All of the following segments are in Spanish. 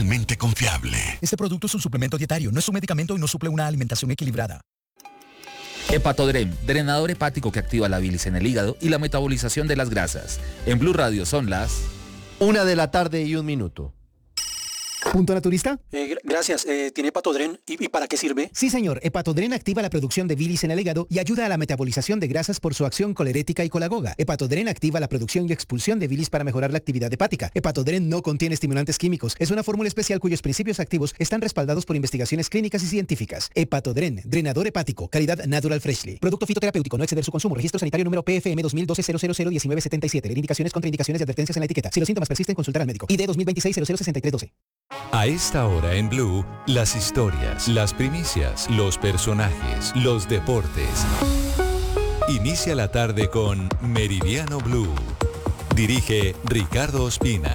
totalmente confiable. Este producto es un suplemento dietario, no es un medicamento y no suple una alimentación equilibrada. Hepatodren, drenador hepático que activa la bilis en el hígado y la metabolización de las grasas. En Blue Radio son las 1:01 p.m. ¿Punto naturista? Gracias. ¿Tiene Hepatodren? ¿Y para qué sirve? Sí, señor. Hepatodren activa la producción de bilis en el hígado y ayuda a la metabolización de grasas por su acción colerética y colagoga. Hepatodren activa la producción y expulsión de bilis para mejorar la actividad hepática. Hepatodren no contiene estimulantes químicos. Es una fórmula especial cuyos principios activos están respaldados por investigaciones clínicas y científicas. Hepatodren, drenador hepático, calidad Natural Freshly. Producto fitoterapéutico, no exceder su consumo. Registro sanitario número PFM 2012-001977. Indicaciones, contraindicaciones y advertencias en la etiqueta. Si los síntomas persisten, consultar al médico. ID 2026-006312. A esta hora en Blue, las historias, las primicias, los personajes, los deportes. Inicia la tarde con Meridiano Blue. Dirige Ricardo Ospina.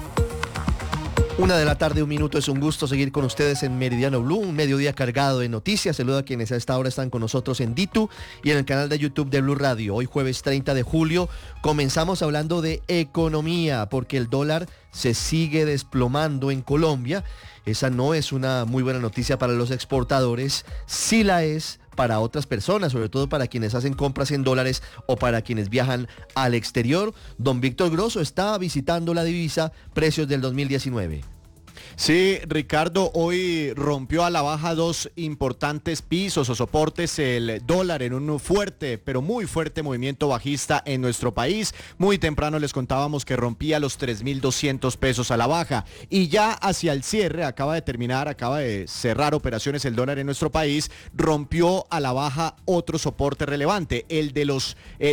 1:01 p.m. Es un gusto seguir con ustedes en Meridiano Blue, un mediodía cargado de noticias. Saludo a quienes a esta hora están con nosotros en Ditu y en el canal de YouTube de Blue Radio. Hoy jueves 30 de julio comenzamos hablando de economía porque el dólar se sigue desplomando en Colombia. Esa no es una muy buena noticia para los exportadores, sí la es para otras personas, sobre todo para quienes hacen compras en dólares o para quienes viajan al exterior. Don Víctor Grosso está visitando la divisa, precios del 2019. Sí, Ricardo, hoy rompió a la baja dos importantes pisos o soportes el dólar en un fuerte, pero muy fuerte movimiento bajista en nuestro país. Muy temprano les contábamos que rompía los 3.200 pesos a la baja y ya hacia el cierre, acaba de cerrar operaciones el dólar en nuestro país, rompió a la baja otro soporte relevante, el de los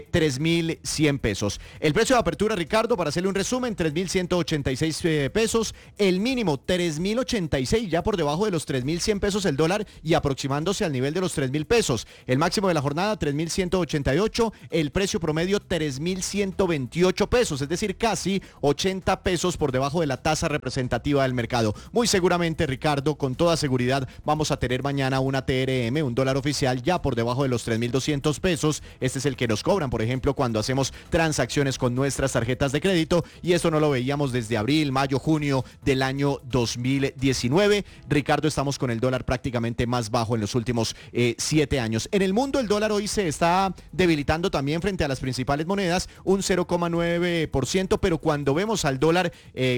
3.100 pesos. El precio de apertura, Ricardo, para hacerle un resumen, 3.186 pesos, el mínimo 3.086, ya por debajo de los 3.100 pesos el dólar y aproximándose al nivel de los 3.000 pesos. El máximo de la jornada 3.188, el precio promedio 3.128 pesos, es decir, casi 80 pesos por debajo de la tasa representativa del mercado. Muy seguramente, Ricardo, con toda seguridad vamos a tener mañana una TRM, un dólar oficial ya por debajo de los 3.200 pesos. Este es el que nos cobran, por ejemplo, cuando hacemos transacciones con nuestras tarjetas de crédito y esto no lo veíamos desde abril, mayo, junio del año 2019. Ricardo, estamos con el dólar prácticamente más bajo en los últimos 7 años. En el mundo el dólar hoy se está debilitando también frente a las principales monedas, un 0,9%, pero cuando vemos al dólar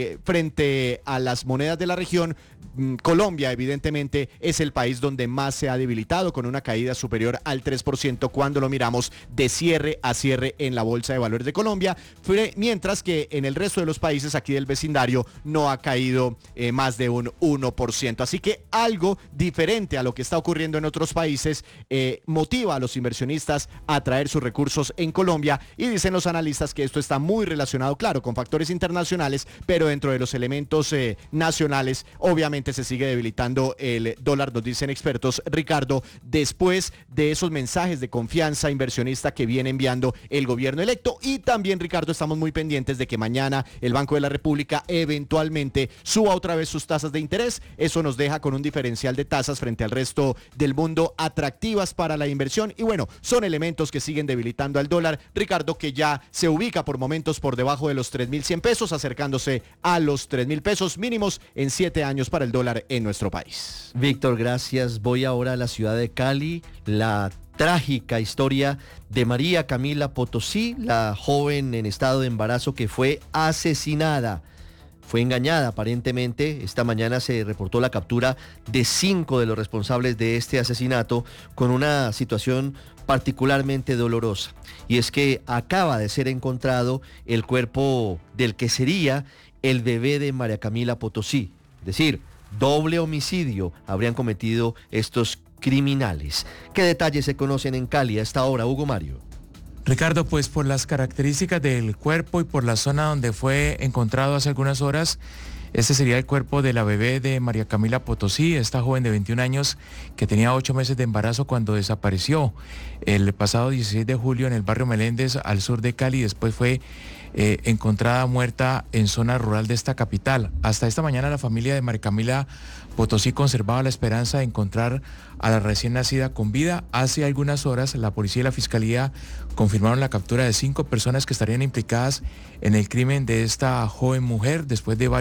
frente a las monedas de la región, Colombia evidentemente es el país donde más se ha debilitado, con una caída superior al 3% cuando lo miramos de cierre a cierre en la Bolsa de Valores de Colombia, mientras que en el resto de los países aquí del vecindario no ha caído más de un 1%. Así que algo diferente a lo que está ocurriendo en otros países motiva a los inversionistas a traer sus recursos en Colombia y dicen los analistas que esto está muy relacionado, claro, con factores internacionales, pero dentro de los elementos nacionales, obviamente se sigue debilitando el dólar, nos dicen expertos, Ricardo, después de esos mensajes de confianza inversionista que viene enviando el gobierno electo. Y también, Ricardo, estamos muy pendientes de que mañana el Banco de la República eventualmente suba otra vez sus tasas de interés. Eso nos deja con un diferencial de tasas frente al resto del mundo atractivas para la inversión y bueno, son elementos que siguen debilitando al dólar, Ricardo, que ya se ubica por momentos por debajo de los 3.100 pesos, acercándose a los 3.000 pesos mínimos en 7 años para el dólar en nuestro país. Víctor, gracias. Voy ahora a la ciudad de Cali, la trágica historia de María Camila Potosí, la joven en estado de embarazo que fue asesinada. Fue engañada aparentemente. Esta mañana se reportó la captura de 5 de los responsables de este asesinato con una situación particularmente dolorosa. Y es que acaba de ser encontrado el cuerpo del que sería el bebé de María Camila Potosí. Es decir, doble homicidio habrían cometido estos criminales. ¿Qué detalles se conocen en Cali a esta hora, Hugo Mario? Ricardo, pues por las características del cuerpo y por la zona donde fue encontrado hace algunas horas, este sería el cuerpo de la bebé de María Camila Potosí, esta joven de 21 años que tenía 8 meses de embarazo cuando desapareció el pasado 16 de julio en el barrio Meléndez, al sur de Cali. Después fue encontrada muerta en zona rural de esta capital. Hasta esta mañana la familia de María Camila Potosí conservaba la esperanza de encontrar a la recién nacida con vida. Hace algunas horas la policía y la fiscalía confirmaron la captura de 5 personas que estarían implicadas en el crimen de esta joven mujer después de varios allanamientos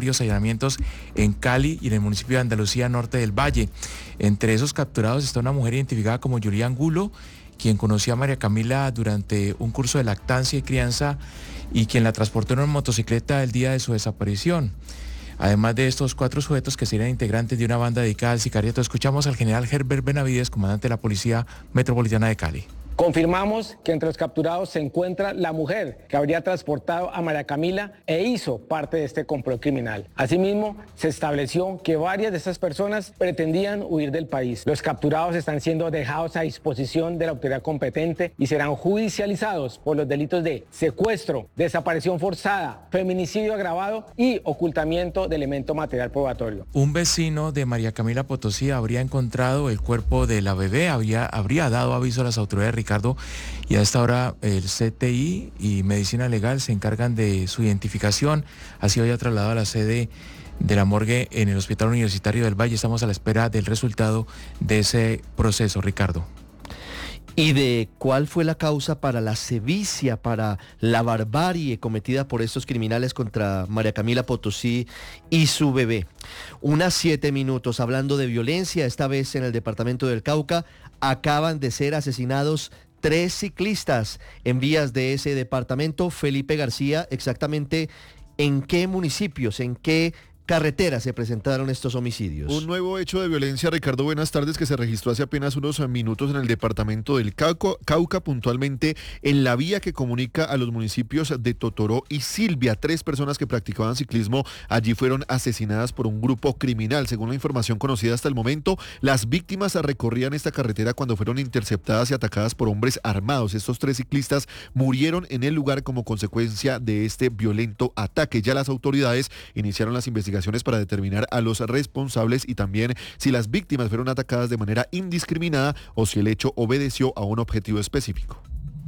aseguramientos en Cali y en el municipio de Andalucía Norte del Valle. Entre esos capturados está una mujer identificada como Yuri Angulo, quien conoció a María Camila durante un curso de lactancia y crianza y quien la transportó en una motocicleta el día de su desaparición. Además de estos 4 sujetos que serían integrantes de una banda dedicada al sicariato, escuchamos al general Herbert Benavides, comandante de la Policía Metropolitana de Cali. Confirmamos que entre los capturados se encuentra la mujer que habría transportado a María Camila e hizo parte de este complot criminal. Asimismo, se estableció que varias de estas personas pretendían huir del país. Los capturados están siendo dejados a disposición de la autoridad competente y serán judicializados por los delitos de secuestro, desaparición forzada, feminicidio agravado y ocultamiento de elemento material probatorio. Un vecino de María Camila Potosí habría encontrado el cuerpo de la bebé, habría dado aviso a las autoridades, Ricardo, y a esta hora el CTI y Medicina Legal se encargan de su identificación. Ha sido ya trasladado a la sede de la morgue en el Hospital Universitario del Valle. Estamos a la espera del resultado de ese proceso, Ricardo. ¿Y de cuál fue la causa para la sevicia, para la barbarie cometida por estos criminales contra María Camila Potosí y su bebé? Unas 7 minutos hablando de violencia, esta vez en el departamento del Cauca. Acaban de ser asesinados 3 ciclistas en vías de ese departamento. Felipe García, exactamente ¿en qué municipios, en qué carreteras se presentaron estos homicidios? Un nuevo hecho de violencia, Ricardo, buenas tardes, que se registró hace apenas unos minutos en el departamento del Cauca, puntualmente en la vía que comunica a los municipios de Totoró y Silvia. 3 personas que practicaban ciclismo allí fueron asesinadas por un grupo criminal. Según la información conocida hasta el momento, las víctimas recorrían esta carretera cuando fueron interceptadas y atacadas por hombres armados. Estos 3 ciclistas murieron en el lugar como consecuencia de este violento ataque. Ya las autoridades iniciaron las investigaciones para determinar a los responsables y también si las víctimas fueron atacadas de manera indiscriminada o si el hecho obedeció a un objetivo específico.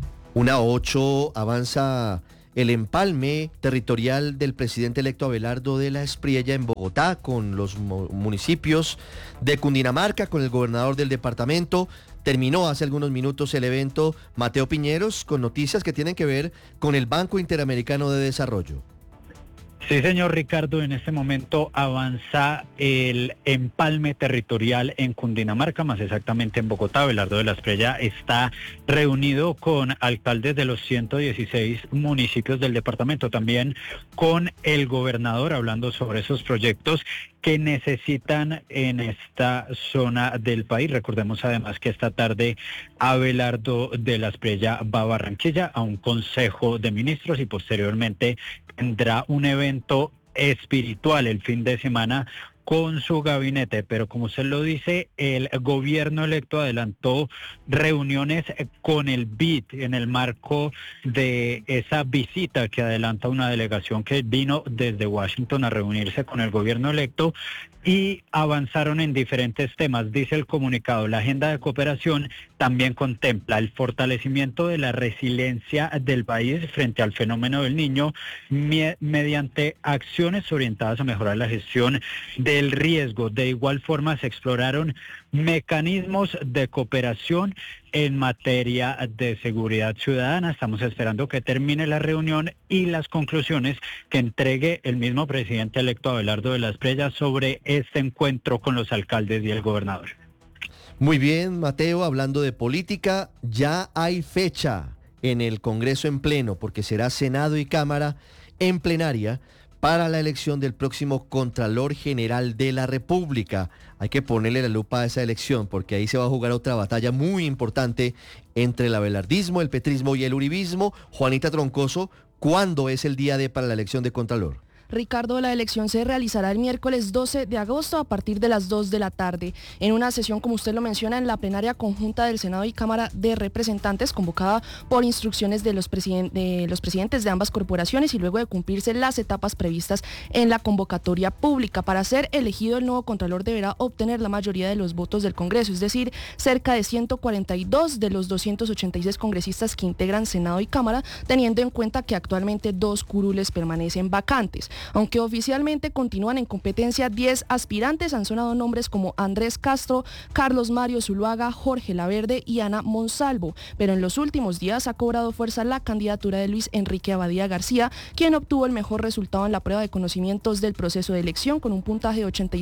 1:08 avanza el empalme territorial del presidente electo Abelardo de la Espriella en Bogotá con los municipios de Cundinamarca, con el gobernador del departamento. Terminó hace algunos minutos el evento Mateo Piñeros con noticias que tienen que ver con el Banco Interamericano de Desarrollo. Sí, señor Ricardo, en este momento avanza el empalme territorial en Cundinamarca, más exactamente en Bogotá. Abelardo de la Espriella está reunido con alcaldes de los 116 municipios del departamento, también con el gobernador, hablando sobre esos proyectos que necesitan en esta zona del país. Recordemos además que esta tarde Abelardo de la Espriella va a Barranquilla a un consejo de ministros y posteriormente tendrá un evento espiritual el fin de semana con su gabinete, pero como usted lo dice, el gobierno electo adelantó reuniones con el BID en el marco de esa visita que adelanta una delegación que vino desde Washington a reunirse con el gobierno electo y avanzaron en diferentes temas. Dice el comunicado, la agenda de cooperación también contempla el fortalecimiento de la resiliencia del país frente al fenómeno del Niño mediante acciones orientadas a mejorar la gestión del riesgo. De igual forma se exploraron mecanismos de cooperación en materia de seguridad ciudadana. Estamos esperando que termine la reunión y las conclusiones que entregue el mismo presidente electo Abelardo de la Espriella sobre este encuentro con los alcaldes y el gobernador. Muy bien, Mateo, hablando de política, ya hay fecha en el Congreso en pleno, porque será Senado y Cámara en plenaria para la elección del próximo Contralor General de la República. Hay que ponerle la lupa a esa elección porque ahí se va a jugar otra batalla muy importante entre el abelardismo, el petrismo y el uribismo. Juanita Troncoso, ¿cuándo es el día para la elección de Contralor? Ricardo, la elección se realizará el miércoles 12 de agosto a partir de las 2 de la tarde, en una sesión, como usted lo menciona, en la plenaria conjunta del Senado y Cámara de Representantes, convocada por instrucciones de los presidentes de ambas corporaciones y luego de cumplirse las etapas previstas en la convocatoria pública. Para ser elegido, el nuevo Contralor deberá obtener la mayoría de los votos del Congreso, es decir, cerca de 142 de los 286 congresistas que integran Senado y Cámara, teniendo en cuenta que actualmente 2 curules permanecen vacantes. Aunque oficialmente continúan en competencia 10 aspirantes, han sonado nombres como Andrés Castro, Carlos Mario Zuluaga, Jorge Laverde y Ana Monsalvo, pero en los últimos días ha cobrado fuerza la candidatura de Luis Enrique Abadía García, quien obtuvo el mejor resultado en la prueba de conocimientos del proceso de elección con un puntaje de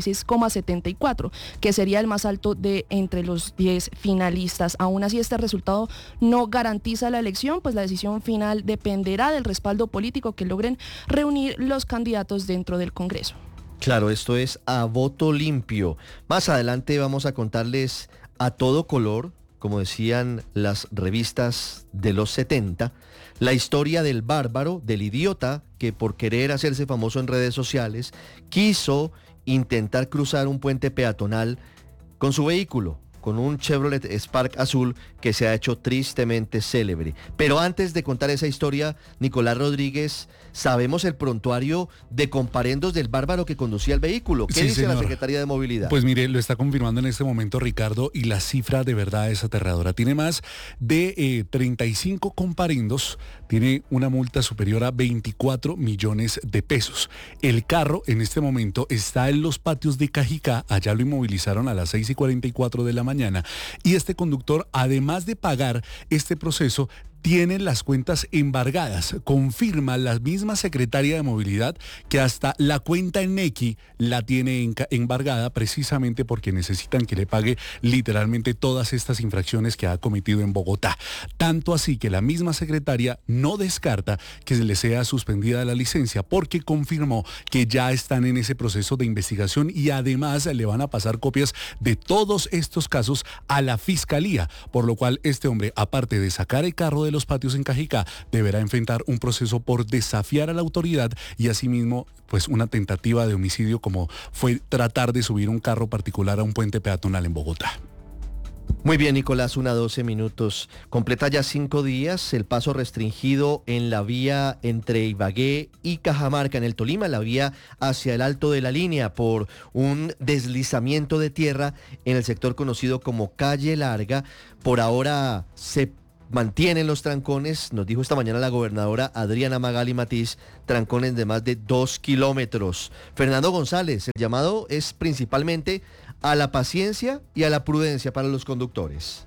86,74, que sería el más alto de entre los 10 finalistas. Aún así, este resultado no garantiza la elección, pues la decisión final dependerá del respaldo político que logren reunir los candidatos dentro del Congreso. Claro, esto es a voto limpio. Más adelante vamos a contarles a todo color, como decían las revistas de los 70, la historia del bárbaro, del idiota, que por querer hacerse famoso en redes sociales, quiso intentar cruzar un puente peatonal con su vehículo, con un Chevrolet Spark azul que se ha hecho tristemente célebre. Pero antes de contar esa historia, Nicolás Rodríguez, sabemos el prontuario de comparendos del bárbaro que conducía el vehículo. ¿Qué dice la Secretaría de Movilidad? Pues mire, lo está confirmando en este momento Ricardo, y la cifra de verdad es aterradora. Tiene más de 35 comparendos, tiene una multa superior a 24 millones de pesos. El carro en este momento está en los patios de Cajicá, allá lo inmovilizaron a las 6:44 de la mañana, y este conductor, además de pagar este proceso, tienen las cuentas embargadas. Confirma la misma secretaria de Movilidad que hasta la cuenta en Nequi la tiene embargada, precisamente porque necesitan que le pague literalmente todas estas infracciones que ha cometido en Bogotá. Tanto así que la misma secretaria no descarta que se le sea suspendida la licencia, porque confirmó que ya están en ese proceso de investigación y además le van a pasar copias de todos estos casos a la Fiscalía, por lo cual este hombre, aparte de sacar el carro de los patios en Cajicá, deberá enfrentar un proceso por desafiar a la autoridad y asimismo pues una tentativa de homicidio, como fue tratar de subir un carro particular a un puente peatonal en Bogotá. Muy bien, Nicolás, 1:12 minutos. Completa ya 5 días el paso restringido en la vía entre Ibagué y Cajamarca, en el Tolima, la vía hacia el Alto de la Línea, por un deslizamiento de tierra en el sector conocido como Calle Larga. Por ahora se mantienen los trancones, nos dijo esta mañana la gobernadora Adriana Magali Matiz, trancones de más de 2 kilómetros. Fernando González, el llamado es principalmente a la paciencia y a la prudencia para los conductores.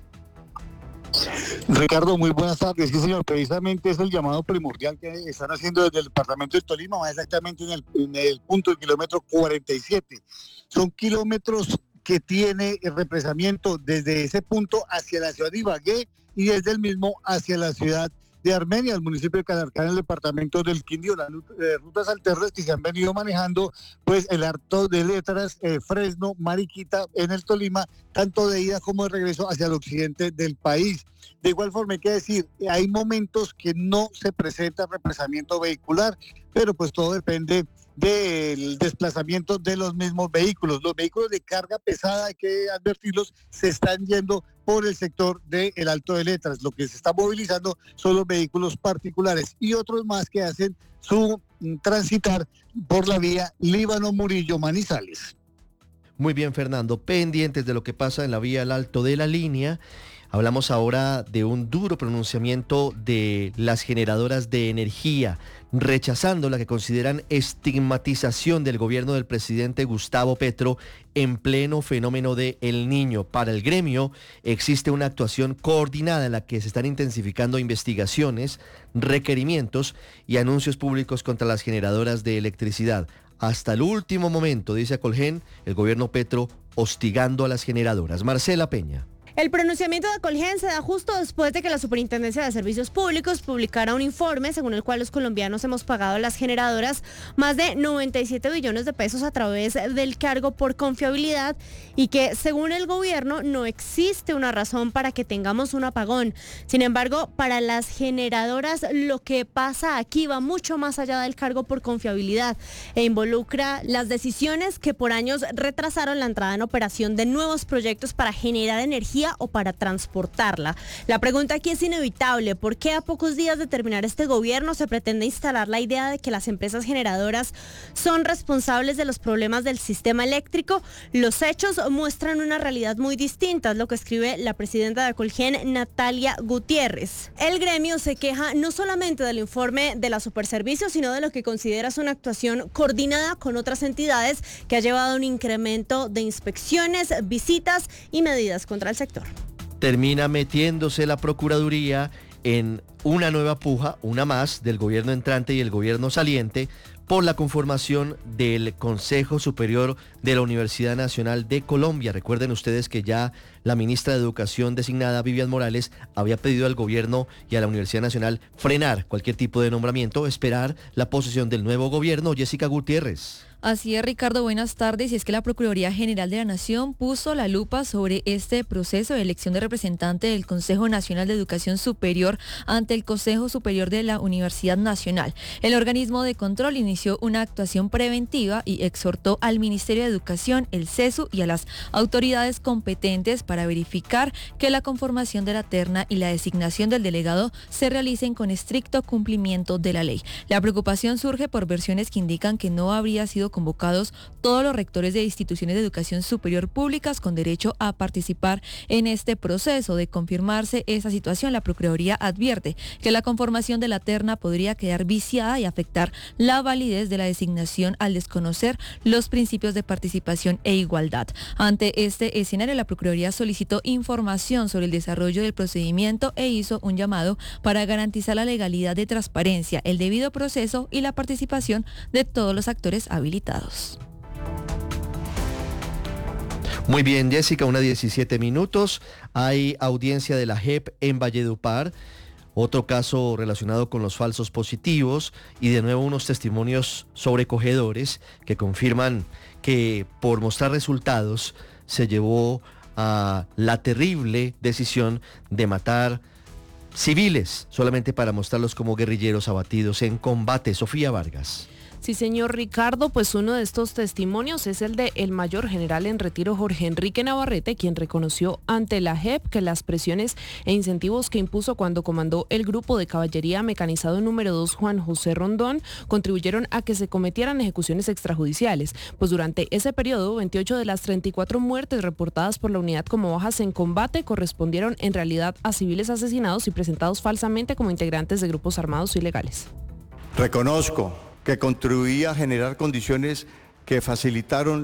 Ricardo, muy buenas tardes. Sí, señor, precisamente es el llamado primordial que están haciendo desde el departamento de Tolima, más exactamente en el punto del kilómetro 47. Son kilómetros que tiene el represamiento desde ese punto hacia la ciudad de Ibagué y desde el mismo hacia la ciudad de Armenia, el municipio de Calarcá, en el departamento del Quindío. Las rutas alternas que se han venido manejando, pues el Alto de Letras, Fresno, Mariquita, en el Tolima, tanto de ida como de regreso hacia el occidente del país. De igual forma, hay que decir, hay momentos que no se presenta represamiento vehicular, pero pues todo depende del desplazamiento de los mismos vehículos. Los vehículos de carga pesada, hay que advertirlos, se están yendo por el sector del Alto de Letras. Lo que se está movilizando son los vehículos particulares y otros más que hacen su transitar por la vía Líbano-Murillo-Manizales. Muy bien, Fernando, pendientes de lo que pasa en la vía al Alto de la Línea. Hablamos ahora de un duro pronunciamiento de las generadoras de energía, rechazando la que consideran estigmatización del gobierno del presidente Gustavo Petro en pleno fenómeno de El Niño. Para el gremio existe una actuación coordinada en la que se están intensificando investigaciones, requerimientos y anuncios públicos contra las generadoras de electricidad. Hasta el último momento, dice Acolgen, el gobierno Petro hostigando a las generadoras. Marcela Peña. El pronunciamiento de Acolgen se da justo después de que la Superintendencia de Servicios Públicos publicara un informe según el cual los colombianos hemos pagado a las generadoras más de 97 billones de pesos a través del cargo por confiabilidad y que según el gobierno no existe una razón para que tengamos un apagón. Sin embargo, para las generadoras lo que pasa aquí va mucho más allá del cargo por confiabilidad e involucra las decisiones que por años retrasaron la entrada en operación de nuevos proyectos para generar energía energía o para transportarla. La pregunta aquí es inevitable. ¿Por qué a pocos días de terminar este gobierno se pretende instalar la idea de que las empresas generadoras son responsables de los problemas del sistema eléctrico? Los hechos muestran una realidad muy distinta, es lo que escribe la presidenta de Colgen, Natalia Gutiérrez. El gremio se queja no solamente del informe de la Superservicios, sino de lo que considera es una actuación coordinada con otras entidades que ha llevado a un incremento de inspecciones, visitas y medidas contra el sector. Termina metiéndose la Procuraduría en una nueva puja, una más, del gobierno entrante y el gobierno saliente por la conformación del Consejo Superior de la Universidad Nacional de Colombia. Recuerden ustedes que ya la ministra de Educación designada, Vivian Morales, había pedido al gobierno y a la Universidad Nacional frenar cualquier tipo de nombramiento, esperar la posesión del nuevo gobierno. Jessica Gutiérrez. Así es, Ricardo, buenas tardes. Y es que la Procuraduría General de la Nación puso la lupa sobre este proceso de elección de representante del Consejo Nacional de Educación Superior ante el Consejo Superior de la Universidad Nacional. El organismo de control inició una actuación preventiva y exhortó al Ministerio de Educación, el CESU y a las autoridades competentes para verificar que la conformación de la terna y la designación del delegado se realicen con estricto cumplimiento de la ley. La preocupación surge por versiones que indican que no habría sido convocados todos los rectores de instituciones de educación superior públicas con derecho a participar en este proceso. De confirmarse esa situación, la Procuraduría advierte que la conformación de la terna podría quedar viciada y afectar la validez de la designación al desconocer los principios de participación e igualdad. Ante este escenario, la Procuraduría solicitó información sobre el desarrollo del procedimiento e hizo un llamado para garantizar la legalidad de transparencia, el debido proceso y la participación de todos los actores habilitados. Muy bien, Jessica, 1:17 minutos. Hay audiencia de la JEP en Valledupar. Otro caso relacionado con los falsos positivos y de nuevo unos testimonios sobrecogedores que confirman que por mostrar resultados se llevó a la terrible decisión de matar civiles solamente para mostrarlos como guerrilleros abatidos en combate. Sofía Vargas. Sí, señor Ricardo, pues uno de estos testimonios es el de el mayor general en retiro Jorge Enrique Navarrete, quien reconoció ante la JEP que las presiones e incentivos que impuso cuando comandó el grupo de caballería mecanizado número 2 Juan José Rondón contribuyeron a que se cometieran ejecuciones extrajudiciales. Pues durante ese periodo, 28 de las 34 muertes reportadas por la unidad como bajas en combate correspondieron en realidad a civiles asesinados y presentados falsamente como integrantes de grupos armados ilegales. Reconozco que contribuía a generar condiciones que facilitaron